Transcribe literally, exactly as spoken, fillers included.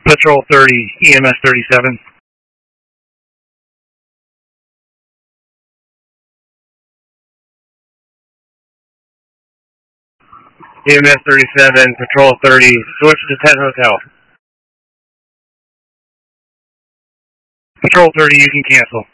Patrol thirty, E M S thirty-seven. E M S thirty-seven, Patrol thirty, switch to Tent Hotel. Patrol thirty, you can cancel.